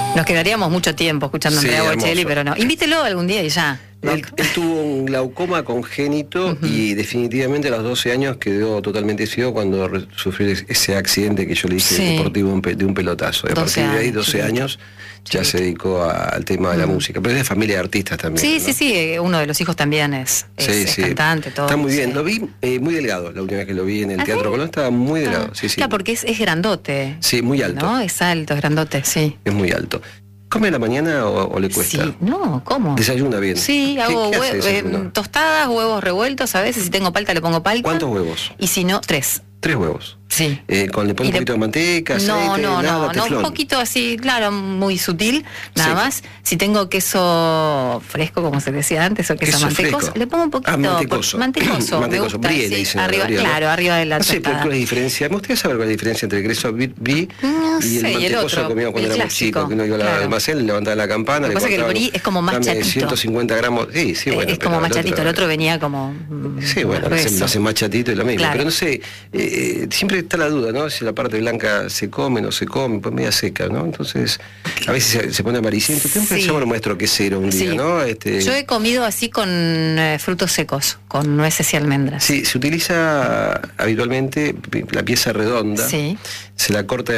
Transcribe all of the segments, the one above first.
Nos quedaríamos mucho tiempo escuchando a Andrea Bocelli, hermoso. pero no. Invítelo algún día y ya. Él tuvo un glaucoma congénito y definitivamente a los 12 años quedó totalmente ciego cuando sufrió ese accidente que yo le dije deportivo de un pelotazo. Y a partir de ahí, 12 años, ya se dedicó al tema de la música. Pero es de familia de artistas también. Sí, ¿no? sí, uno de los hijos también es cantante, todo. Está muy bien, lo vi muy delgado la última vez que lo vi en el Teatro Colón, estaba muy delgado. Claro, porque es grandote. Sí, muy alto. ¿No? Es alto, es grandote, sí. Es muy alto. ¿Come a la mañana o le cuesta? Sí, no, ¿cómo? ¿Desayuna bien? Sí, hago ¿Qué tostadas, huevos revueltos, a veces si tengo palta le pongo palta. ¿Cuántos huevos? Y si no, 3. 3 huevos. Sí. ¿Le pone un poquito de manteca, aceite? No, un poquito así, claro, muy sutil, nada más. Si tengo queso fresco, como se decía antes, o queso mantecoso, le pongo un poquito. Mantecoso. Mantecoso, me gusta, brie, sí, dicen arriba, claro, arriba de la tostada. No sé, pero ¿cuál es la diferencia? Me gustaría saber cuál es la diferencia entre el queso brie y el mantecoso que comíamos cuando éramos chicos, que uno iba al almacén, levantaba la campana. Lo que pasa es que el brie es como más chatito. 150 gramos, sí, bueno. Es como más chatito, el otro venía como. Sí, bueno, lo hace más chatito y lo mismo. Pero no sé, siempre está la duda, ¿no? Si la parte blanca se come, no se come, pues media seca, ¿no? Entonces, a veces se pone amarillento. Tengo que llamar a un maestro quesero un día, ¿no? Yo he comido así con frutos secos, con nueces y almendras. Sí, se utiliza habitualmente la pieza redonda. Sí. Se la corta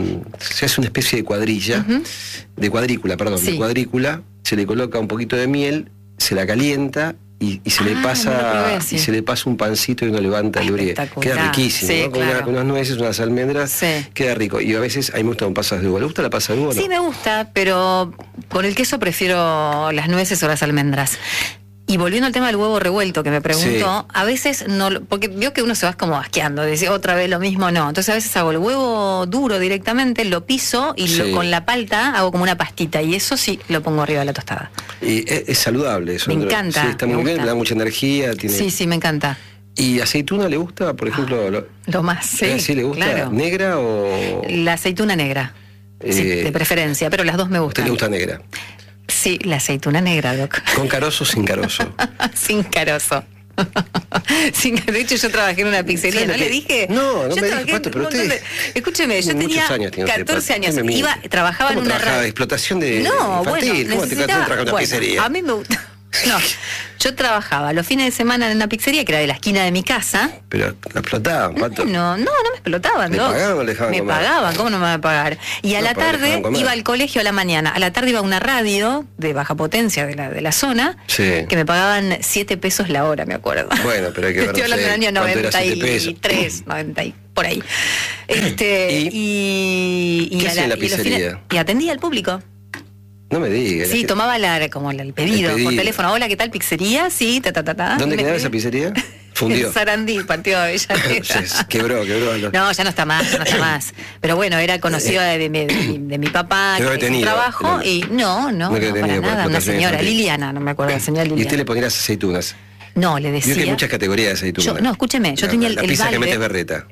se hace una especie de cuadrilla, de cuadrícula, de cuadrícula, se le coloca un poquito de miel, se la calienta y se le pasa un pancito y uno levanta el brie. Queda riquísimo, ¿no? Con unas nueces, unas almendras, queda rico. Y a veces a mí me gustan pasas de uva. ¿Le gusta la pasa de uva? Sí, me gusta, pero con el queso prefiero las nueces o las almendras. Y volviendo al tema del huevo revuelto que me preguntó, a veces no, porque veo que uno se va como asqueando, decir otra vez lo mismo, no. Entonces a veces hago el huevo duro directamente, lo piso y con la palta hago como una pastita y eso sí lo pongo arriba de la tostada. Y es saludable eso. Me encanta. Sí, está muy bien, le da mucha energía. Sí, me encanta. ¿Y aceituna le gusta, por ejemplo? Lo más, sí. ¿Sí le gusta? ¿Negra o...? La aceituna negra, de preferencia, pero las dos me gustan. ¿Te le gusta negra? Sí, la aceituna negra, Doc. ¿Con carozo o sin carozo? Sin carozo. De hecho, yo trabajé en una pizzería, ¿no le dije? No me dije, pero usted... Escúcheme, yo tenía 14 años. Trabajaba en una radio. ¿Explotación de infantil? ¿Cómo te trabajas en una pizzería? A mí me gusta... No, yo trabajaba los fines de semana en una pizzería que era de la esquina de mi casa. Pero la explotaban, ¿cuánto? No me explotaban. ¿Le pagaban o le dejaban comer? Me pagaban, ¿cómo no me van a pagar? Y a la tarde iba al colegio a la mañana. A la tarde iba a una radio de baja potencia de la zona, que me pagaban 7 pesos la hora, me acuerdo. Bueno, pero hay que ver. Estoy hablando del año 93, 90 y por ahí. ¿Qué hacía en la pizzería? Y atendía al público. No me digas. Sí, tomaba el pedido por teléfono. Hola, ¿qué tal? ¿Pizzería? Sí, ¿Dónde quedaba esa pizzería? Fundió. En Sarandí, partido de Avellaneda. Quebró. No, ya no está más. Pero bueno, era conocida de mi papá, que hizo trabajo, y no para nada. Una señora, Liliana, no me acuerdo, la señora Liliana. ¿Y usted le ponía las aceitunas? No, le decía. Vio que hay muchas categorías de aceitunas. No, escúcheme, yo tenía el pizza balde. Que metes berreta.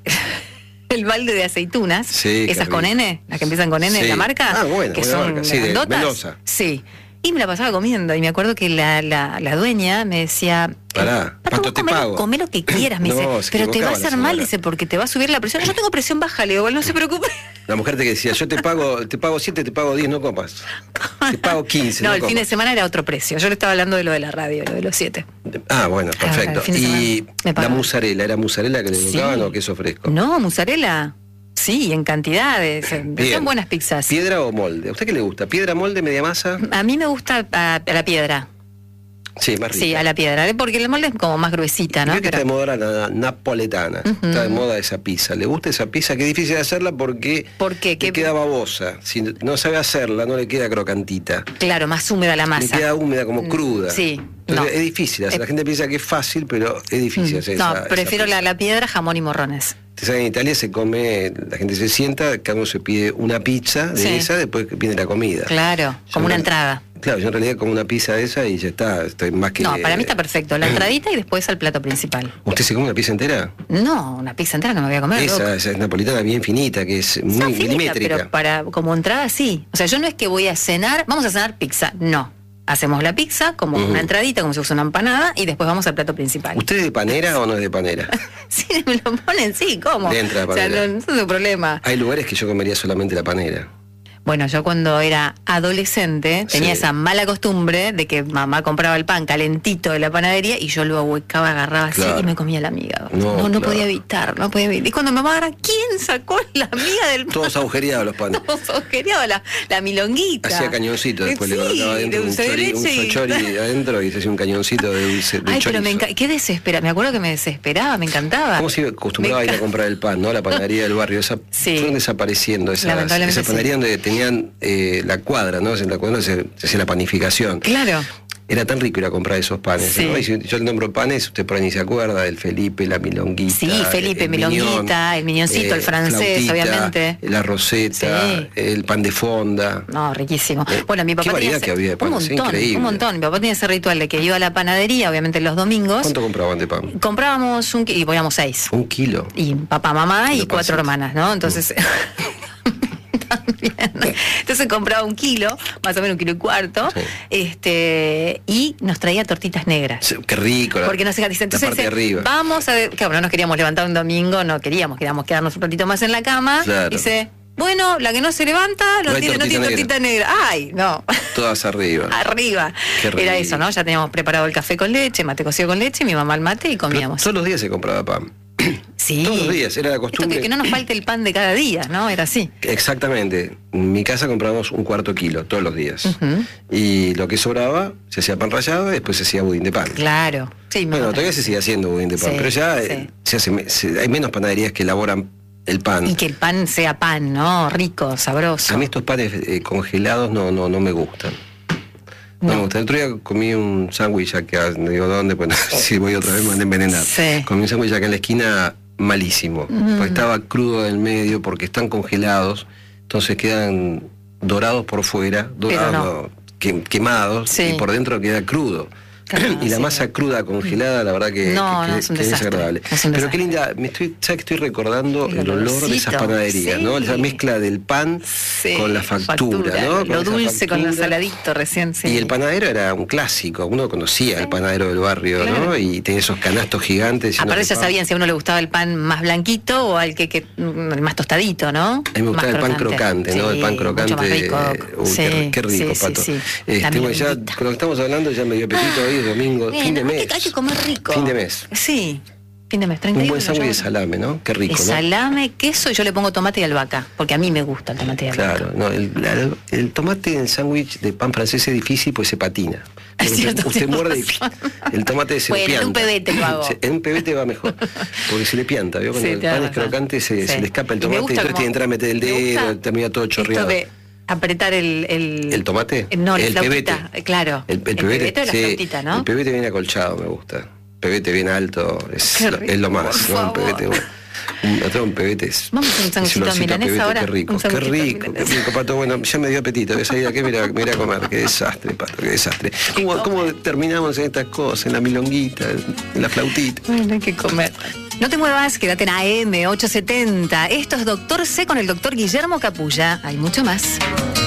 El balde de aceitunas, esas con N, las que empiezan con N, la marca, que son grandotas. Sí, y me la pasaba comiendo, y me acuerdo que la dueña me decía, ¿cuánto te pago? Comé lo que quieras, me dice, pero te va a hacer mal, dice, porque te va a subir la presión. Yo tengo presión baja, le digo, no se preocupe. La mujer te decía, yo te pago 7, te pago 10, no comas. Te pago 15, no el fin de semana era otro precio. Yo le estaba hablando de lo de la radio, lo de los 7. Bueno, perfecto. Y la mozzarella, ¿era mozzarella que le colocaban o queso fresco? No, mozzarella. Sí, en cantidades. Son buenas pizzas. ¿Piedra o molde? ¿A usted qué le gusta? ¿Piedra, molde, media masa? A mí me gusta a la piedra. Sí, más rica. Sí, a la piedra, porque el molde es como más gruesita, ¿no? Creo que está de moda la napoletana. Está de moda esa pizza. ¿Le gusta esa pizza? Que es difícil de hacerla porque le queda babosa. Si no sabe hacerla, no le queda crocantita. Claro, más húmeda la masa. Le queda húmeda, como cruda. Sí. Entonces es difícil hacer. La gente piensa que es fácil, pero es difícil hacer esa. No, prefiero la piedra, jamón y morrones. Usted sabe, en Italia se come, la gente se sienta, cada uno se pide una pizza de esa, después viene la comida. Claro, como una entrada. Claro, yo en realidad como una pizza de esa y ya está, estoy más que... No, para mí está perfecto, la entradita y después al plato principal. ¿Usted se come una pizza entera? No, una pizza entera no me voy a comer. Esa es napolitana bien finita, que es muy milimétrica. Pero como entrada sí. O sea, yo no es que voy a cenar, vamos a cenar pizza, no. Hacemos la pizza como una entradita, como si fuese una empanada, y después vamos al plato principal. ¿Usted es de panera o no es de panera? Sí, me lo ponen, sí, ¿cómo? Le entra la panera. O sea, no es un problema. Hay lugares que yo comería solamente la panera. Bueno, yo cuando era adolescente tenía esa mala costumbre de que mamá compraba el pan calentito de la panadería y yo lo ahuecaba, agarraba así y me comía la miga. No podía evitar, no podía evitar. Y cuando mamá agarra, ¿quién sacó la miga del pan? Todos agujereados los panes. Todos agujereados, la milonguita. Hacía cañoncito, después le colocaba adentro un chochori adentro y se hacía un cañoncito de dulce de chorizo. Pero qué desespera, me acuerdo que me desesperaba, me encantaba. ¿Cómo se acostumbraba a ir a comprar el pan, no? La panadería del barrio, fueron desapareciendo esas panaderías donde tenían la cuadra, ¿no? En la cuadra se hacía la panificación. Claro. Era tan rico ir a comprar esos panes, ¿no? Y si yo le nombro panes, usted por ahí ni se acuerda del Felipe, la milonguita. Sí, Felipe, milonguita, el miñoncito, el francés, flautita, obviamente. La roseta, el pan de fonda. No, riquísimo. Bueno, mi papá qué variedad que había de panes, increíble. Un montón. Mi papá tenía ese ritual de que iba a la panadería, obviamente los domingos. ¿Cuánto compraban de pan? Comprábamos un kilo y poníamos 6. ¿1 kilo? Y papá, mamá y 4 hermanas, ¿no? Entonces... Entonces compraba 1 kilo, más o menos 1,25 kilos, y nos traía tortitas negras. Sí, qué rico. Porque nos dice, entonces parte de arriba. Vamos a ver, claro, no nos queríamos levantar un domingo, queríamos quedarnos un ratito más en la cama. Claro. Dice, bueno, la que no se levanta no tiene tortita negra. Ay, no. Todas arriba. Arriba. Era eso, ¿no? Ya teníamos preparado el café con leche, mate cocido con leche, mi mamá el mate y comíamos. Pero todos los días se compraba pan. Sí. Todos los días, era la costumbre. Que no nos falte el pan de cada día, ¿no? Era así. Exactamente. En mi casa comprábamos 1/4 kilo todos los días. Y lo que sobraba, se hacía pan rallado y después se hacía budín de pan. Claro. Sí, bueno, todavía se sigue haciendo budín de pan, pero ya hay menos panaderías que elaboran el pan. Y que el pan sea pan, ¿no? Rico, sabroso. A mí estos panes congelados no me gustan. No me gusta. El otro día comí un sándwich acá, no digo dónde, pues si voy otra vez me van a envenenar. Comí un sándwich acá en la esquina malísimo, porque estaba crudo del medio, porque están congelados, entonces quedan dorados por fuera, quemados, y por dentro queda crudo. Y la masa cruda congelada, la verdad que es desagradable. Pero qué linda, ¿sabes que estoy recordando el olor de esas panaderías, ¿no? Esa mezcla del pan con la factura, ¿no? Lo dulce con lo saladito recién, Y el panadero era un clásico, uno conocía al panadero del barrio, ¿no? Y tenía esos canastos gigantes. Aparte ya sabían si a uno le gustaba el pan más blanquito o al que el más tostadito, ¿no? A mí me gustaba el pan crocante, ¿no? El pan crocante. Mucho más rico. Qué rico, Pato. Ya, con lo que estamos hablando ya me dio apetito hoy. Domingo, fin de mes. Hay que comer rico. Fin de mes. Sí, fin de mes, 31. Un buen sándwich de salame, ¿no? Qué rico, ¿no? Salame, queso, yo le pongo tomate y albahaca, porque a mí me gusta el tomate y albahaca. Claro, no, el tomate en el sándwich de pan francés es difícil, pues se patina. Usted muerde y el tomate se le pianta. En un pebete lo hago. En un pebete va mejor, porque se le pianta, ¿vio? Cuando el pan es crocante se le escapa el tomate y entonces tiene que entrar a meter el dedo, termina todo chorreado. Apretar el tomate, no, el pebete, claro, el pebete o la flautita, ¿no? El pebete bien acolchado me gusta, el pebete bien alto es lo más, ¿no? Un pebete es. Vamos a un sanguchito de milanesa ahora. Qué rico, Pato. Bueno, ya me dio apetito. Voy a salir aquí, me iré a comer. Qué desastre, Pato, qué desastre. ¿Cómo terminamos en estas cosas? En la milonguita, en la flautita. Bueno, hay que comer. No te muevas, quédate en AM 870. Esto es Doctor C con el doctor Guillermo Capulla. Hay mucho más.